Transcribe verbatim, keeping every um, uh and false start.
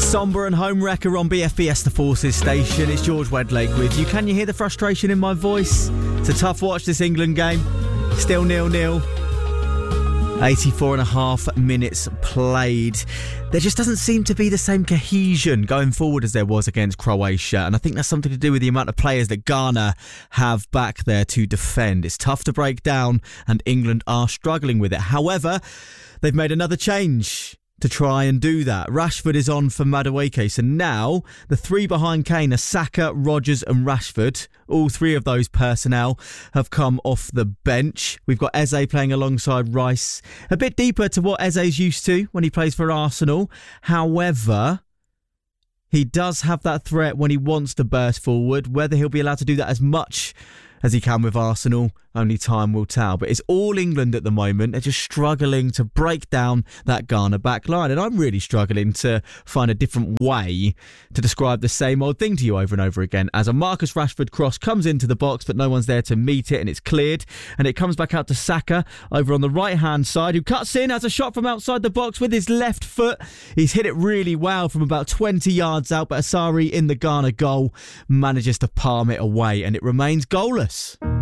Somber and home wrecker on B F B S The Forces station. It's George Wedlake with you. Can you hear the frustration in my voice? It's a tough watch, this England game. Still nil-nil. eighty-four and a half minutes played. There just doesn't seem to be the same cohesion going forward as there was against Croatia, and I think that's something to do with the amount of players that Ghana have back there to defend. It's tough to break down, and England are struggling with it. However, they've made another change to try and do that. Rashford is on for Madueke, so now the three behind Kane are Saka, Rodgers and Rashford. All three of those personnel have come off the bench. We've got Eze playing alongside Rice. A bit deeper to what Eze's used to when he plays for Arsenal. However, he does have that threat when he wants to burst forward. Whether he'll be allowed to do that as much as he can with Arsenal, only time will tell. But it's all England at the moment. They're just struggling to break down that Ghana back line. And I'm really struggling to find a different way to describe the same old thing to you over and over again. As a Marcus Rashford cross comes into the box, but no one's there to meet it, and it's cleared. And it comes back out to Saka over on the right-hand side, who cuts in, has a shot from outside the box with his left foot. He's hit it really well from about twenty yards out, but Asari in the Ghana goal manages to palm it away, and it remains goalless.